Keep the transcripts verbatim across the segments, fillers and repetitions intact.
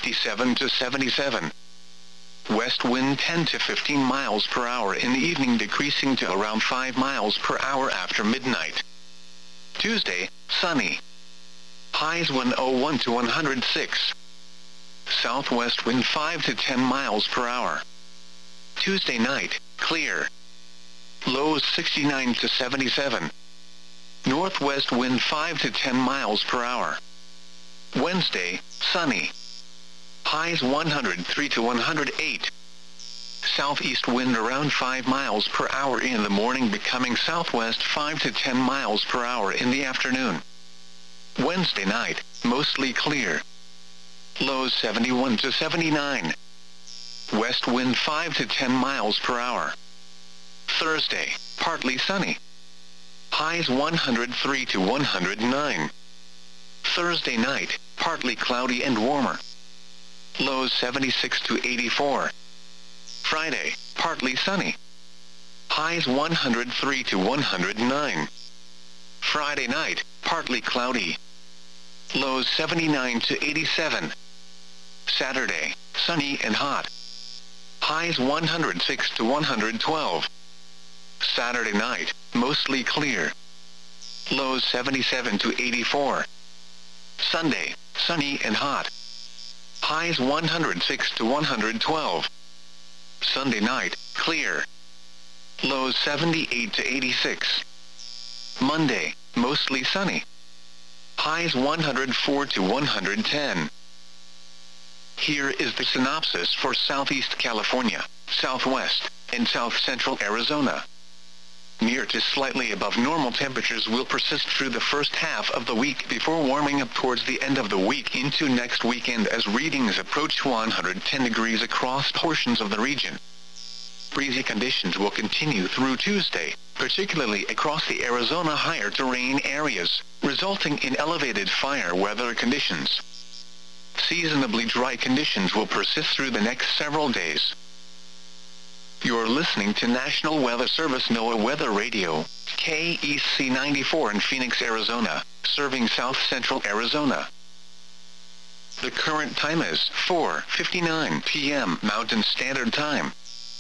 fifty-seven to seventy-seven. West wind ten to fifteen miles per hour in the evening, decreasing to around five miles per hour after midnight. Tuesday, sunny. Highs one oh one to one hundred six. Southwest wind five to ten miles per hour. Tuesday night, clear. Lows sixty-nine to seventy-seven. Northwest wind five to ten miles per hour. Wednesday, sunny. Highs one hundred three to one hundred eight. Southeast wind around five miles per hour in the morning, becoming southwest five to ten miles per hour in the afternoon. Wednesday night, mostly clear. Lows seventy-one to seventy-nine. West wind five to ten miles per hour. Thursday, partly sunny. Highs one hundred three to one hundred nine. Thursday night, partly cloudy and warmer. Lows seventy-six to eighty-four. Friday, partly sunny. Highs one hundred three to one hundred nine. Friday night, partly cloudy. Lows seventy-nine to eighty-seven. Saturday, sunny and hot. Highs one hundred six to one hundred twelve. Saturday night, mostly clear. Lows seventy-seven to eighty-four. Sunday, sunny and hot. Highs one hundred six to one hundred twelve. Sunday night, clear. Lows seventy-eight to eighty-six. Monday, mostly sunny. Highs one hundred four to one hundred ten. Here is the synopsis for Southeast California, Southwest, and South Central Arizona. Near to slightly above normal temperatures will persist through the first half of the week before warming up towards the end of the week into next weekend as readings approach one hundred ten degrees across portions of the region. Breezy conditions will continue through Tuesday, particularly across the Arizona higher terrain areas, resulting in elevated fire weather conditions. Seasonably dry conditions will persist through the next several days. You're listening to National Weather Service NOAA Weather Radio, K E C ninety-four in Phoenix, Arizona, serving South Central Arizona. The current time is four fifty-nine p m Mountain Standard Time.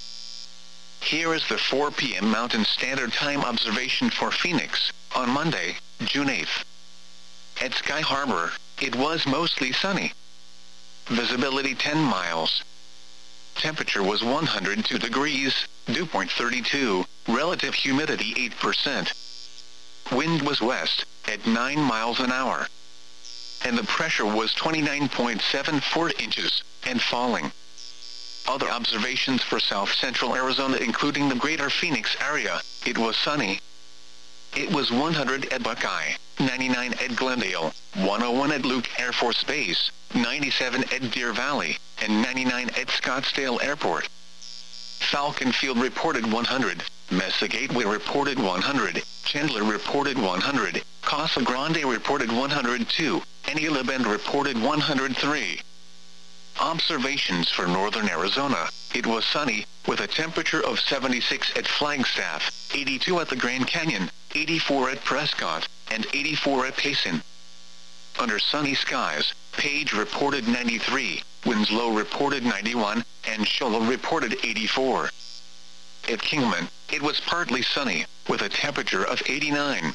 Here is the four p m Mountain Standard Time observation for Phoenix, on Monday, June eighth. At Sky Harbor, it was mostly sunny. Visibility ten miles. Temperature was one hundred two degrees, dew point thirty-two, relative humidity eight percent. Wind was west, at nine miles an hour. And the pressure was twenty-nine point seven four inches, and falling. Other observations for South Central Arizona, including the greater Phoenix area, it was sunny. It was one hundred at Buckeye, ninety-nine at Glendale, one oh one at Luke Air Force Base, ninety-seven at Deer Valley, and ninety-nine at Scottsdale Airport. Falcon Field reported one hundred, Mesa Gateway reported one hundred, Chandler reported one hundred, Casa Grande reported one hundred two, and Isla Bend reported one hundred three. Observations for northern Arizona, it was sunny, with a temperature of seventy-six at Flagstaff, eighty-two at the Grand Canyon, eighty-four at Prescott, and eighty-four at Payson. Under sunny skies, Page reported ninety-three, Winslow reported ninety-one, and Show Low reported eighty-four. At Kingman, it was partly sunny, with a temperature of eighty-nine.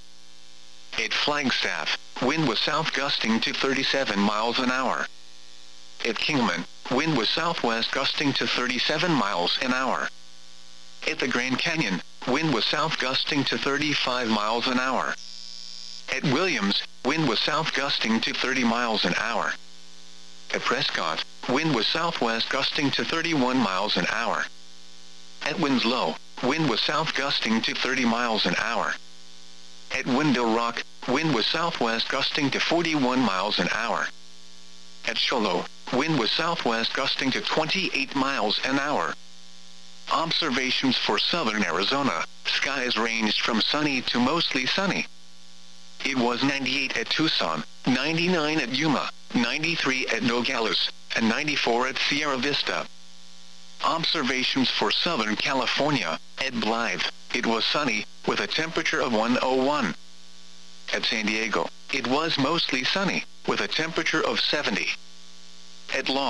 At Flagstaff, wind was south gusting to thirty-seven miles an hour. At Kingman, wind was southwest gusting to thirty-seven miles an hour. At the Grand Canyon, wind was south gusting to thirty-five miles an hour. At Williams, wind was south gusting to thirty miles an hour. At Prescott, wind was southwest gusting to thirty-one miles an hour. At Winslow, wind was south gusting to thirty miles an hour. At Window Rock, wind was southwest gusting to forty-one miles an hour. At Show Low, wind was southwest gusting to twenty-eight miles an hour. Observations for southern Arizona, skies ranged from sunny to mostly sunny. It was ninety-eight at Tucson, ninety-nine at Yuma, ninety-three at Nogales, and ninety-four at Sierra Vista. Observations for Southern California, at Blythe, it was sunny, with a temperature of one oh one. At San Diego, it was mostly sunny, with a temperature of seventy. At Long